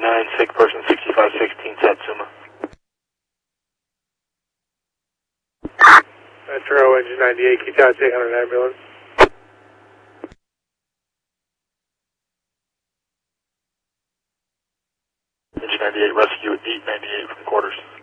9, sick person 6516 Satsuma. Metro engine 98, Kitachi 800 ambulance. Engine 98, rescue 898 from quarters.